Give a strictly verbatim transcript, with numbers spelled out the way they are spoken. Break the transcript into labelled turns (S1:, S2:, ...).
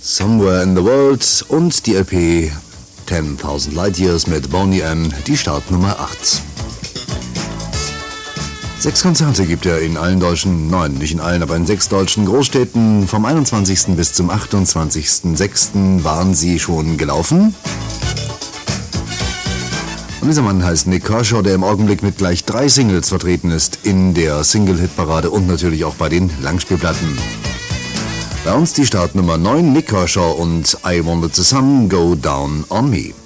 S1: Somewhere in the World und die L P zehntausend Light Years mit Boney M, die Startnummer acht. Sechs Konzerte gibt er in allen deutschen, nein, nicht in allen, aber in sechs deutschen Großstädten. Vom einundzwanzigsten bis zum achtundzwanzigsten sechsten waren sie schon gelaufen. Und dieser Mann heißt Nik Kershaw, der im Augenblick mit gleich drei Singles vertreten ist in der Single-Hit-Parade und natürlich auch bei den Langspielplatten. Bei uns die Startnummer neun, Nik Kershaw und I Wanted the Sun Go Down on Me.